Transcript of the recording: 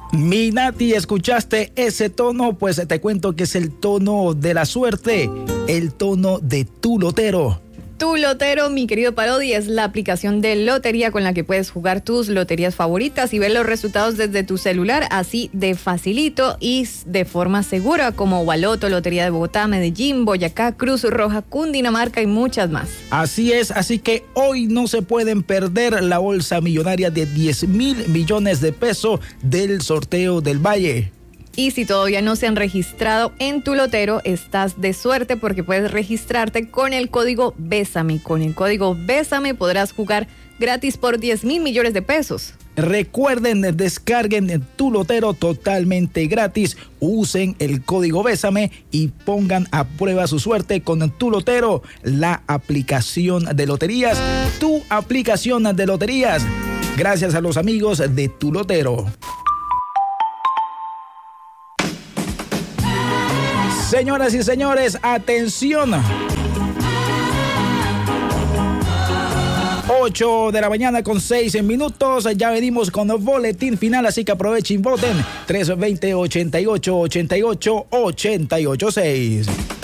Mi Nati, ¿escuchaste ese tono? Pues te cuento que es el tono de la suerte, el tono de tu lotero. Tu Lotero, mi querido Parodi, es la aplicación de lotería con la que puedes jugar tus loterías favoritas y ver los resultados desde tu celular, así de facilito y de forma segura, como Baloto, Lotería de Bogotá, Medellín, Boyacá, Cruz Roja, Cundinamarca y muchas más. Así es, así que hoy no se pueden perder la bolsa millonaria de 10,000 millones de pesos del sorteo del Valle. Y si todavía no se han registrado en Tu Lotero, estás de suerte porque puedes registrarte con el código Bésame. Con el código Bésame podrás jugar gratis por 10,000 millones de pesos. Recuerden, descarguen Tu Lotero totalmente gratis. Usen el código Bésame y pongan a prueba su suerte con Tu Lotero, la aplicación de loterías. Tu aplicación de loterías. Gracias a los amigos de Tu Lotero. Señoras y señores, atención. 8 de la mañana con 6 minutos. Ya venimos con el boletín final, así que aprovechen y voten. 320-88-88-88-6.